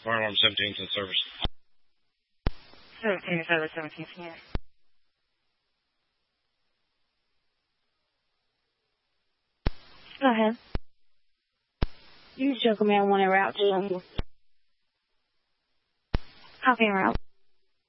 Fire alarm 17's in service. 17 service, 17 here. Go ahead. Use Joker Man 1 en route to Copy en route.